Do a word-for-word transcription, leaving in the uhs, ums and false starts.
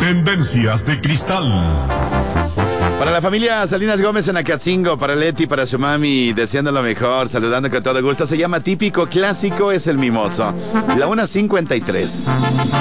Tendencias de Cristal. Para la familia Salinas Gómez en Acatzingo, para Leti, para su mami, deseando lo mejor, saludando con todo gusto. Se llama Típico Clásico, es el mimoso. La una cincuenta y tres.